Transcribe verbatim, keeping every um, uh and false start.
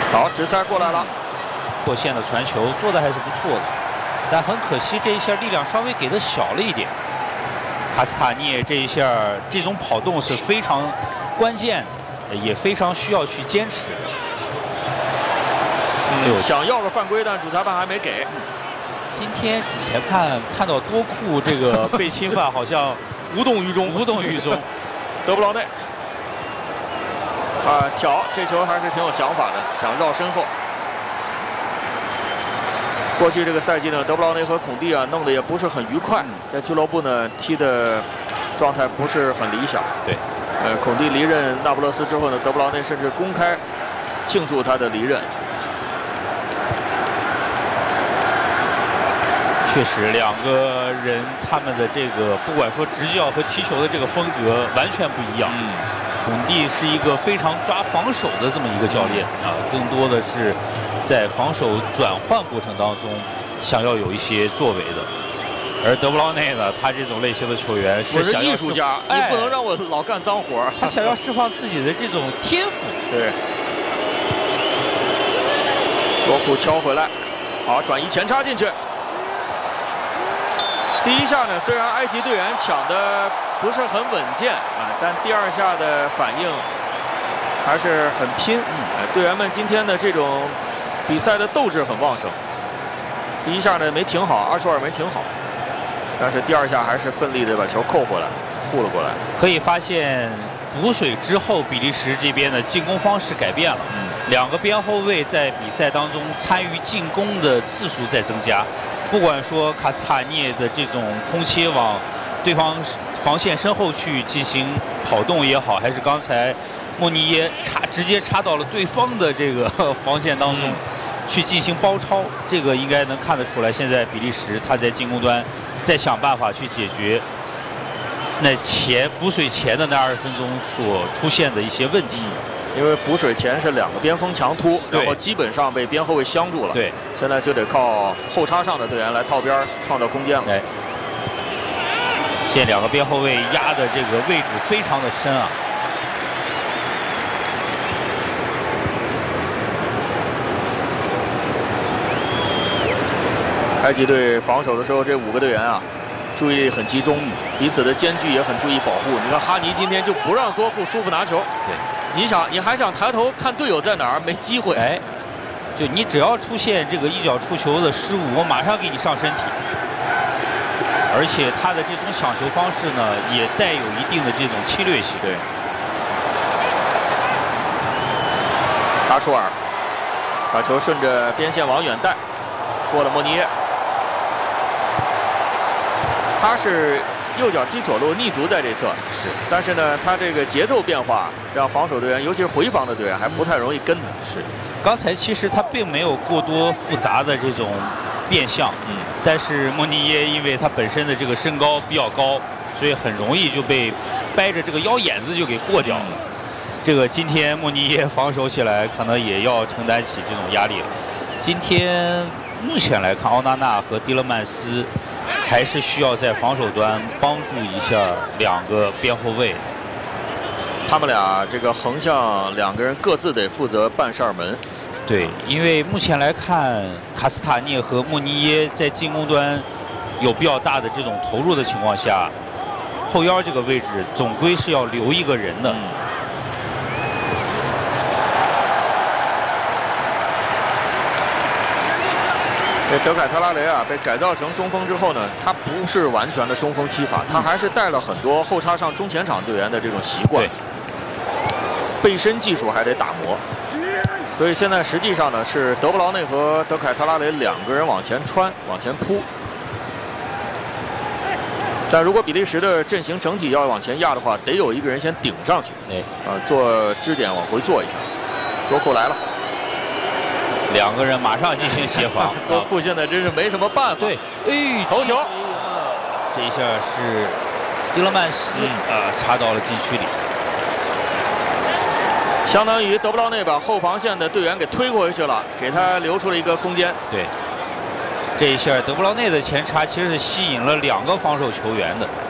好，直塞过来了， 破线的传球做的还是不错的，但很可惜这一下力量稍微给的小了一点。卡斯塔涅这一下这种跑动是非常关键的，也非常需要去坚持的。 嗯、想要个犯规，但主裁判还没给。 今天主裁判看到多库这个被侵犯，好像无动于衷， 无动于衷。 德布劳内啊，挑这球还是挺有想法的，想绕身后。过去这个赛季呢，德布劳内和孔蒂啊弄得也不是很愉快，在俱乐部呢踢的状态不是很理想。 对， 呃，孔蒂离任那不勒斯之后呢，德布劳内甚至公开庆祝他的离任。 确实，两个人他们的这个不管说执教和踢球的这个风格完全不一样。嗯，孔蒂是一个非常抓防守的这么一个教练啊，更多的是在防守转换过程当中想要有一些作为的。而德布劳内呢，他这种类型的球员是想要艺术家，你不能让我老干脏活。 他想要释放自己的这种天赋。 对。多库敲回来，好，转移前插进去。第一下呢，虽然埃及队员抢的不是很稳健啊，但第二下的反应还是很拼。嗯，队员们今天的这种比赛的斗志很旺盛。第一下呢没停好，二十二没停好，但是第二下还是奋力的把球扣回来，护了过来。 可以发现补水之后，比利时这边的进攻方式改变了。嗯，两个边后卫在比赛当中参与进攻的次数在增加。不管说卡斯塔涅的这种空切往对方防线身后去进行跑动也好，还是刚才莫尼耶插直接插到了对方的这个防线当中去进行包抄，这个应该能看得出来，现在比利时他在进攻端在想办法去解决那前补水前的那二十分钟所出现的一些问题。 因为补水前是两个边锋强突，然后基本上被边后卫相住了。 对， 现在就得靠后插上的队员来套边创造空间了。 对，现在两个边后卫压的这个位置非常的深啊。 埃及队防守的时候，这五个队员啊，注意力很集中，彼此的间距也很注意保护。你看哈尼今天就不让多库舒服拿球。 对。 你想，你还想抬头看队友在哪儿？没机会。 哎，就你只要出现这个一脚出球的失误，我马上给你上身体。而且他的这种抢球方式呢，也带有一定的这种侵略性。 对。阿舒尔把球顺着边线往远带，过了莫尼耶。他是右脚踢左路逆足在这侧， 是， 但是呢，他这个节奏变化让防守队员，尤其是回防的队员还不太容易跟他。 是，刚才其实他并没有过多复杂的这种变向，嗯，但是莫尼耶因为他本身的这个身高比较高，所以很容易就被掰着这个腰眼子就给过掉了。嗯、这个今天莫尼耶防守起来可能也要承担起这种压力了。今天目前来看，奥纳纳和迪勒曼斯还是需要在防守端帮助一下两个边后卫。 他们俩这个横向两个人各自得负责半扇门。 对，因为目前来看，卡斯塔涅和莫尼耶在进攻端有比较大的这种投入的情况下，后腰这个位置总归是要留一个人的。嗯这德凯特拉雷啊，被改造成中锋之后呢，他不是完全的中锋踢法，他还是带了很多后插上中前场队员的这种习惯，背身技术还得打磨。所以现在实际上呢，是德布劳内和德凯特拉雷两个人往前穿、往前扑。但如果比利时的阵型整体要往前压的话，得有一个人先顶上去，哎，啊，做支点往回做一下。多库来了。 两个人马上进行协防， 多库现在真是没什么办法。 对，哎， 头球， 这一下是迪勒曼斯啊、嗯呃、插到了禁区里， 相当于德布劳内把后防线的队员给推过去了，给他留出了一个空间。 对，这一下德布劳内的前插其实是吸引了两个防守球员的。